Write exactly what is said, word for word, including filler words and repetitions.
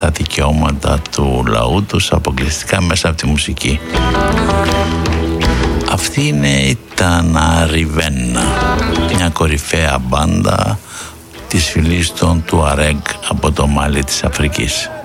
τα δικαιώματα του λαού τους αποκλειστικά μέσα από τη μουσική. Αυτή είναι η Ταναριβένα, μια κορυφαία μπάντα της φυλής των Τουαρέγ από το Μάλι της Αφρικής.